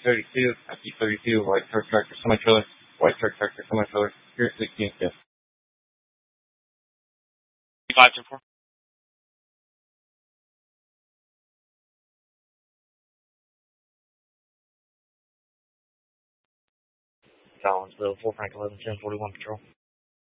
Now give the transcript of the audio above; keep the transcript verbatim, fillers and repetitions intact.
thirty-two, F E thirty-two, white truck tractor, semi-trailer, white truck tractor, semi-trailer, Pier sixteen, yes. five two four. Collinsville, four Frank eleven ten forty-one Patrol.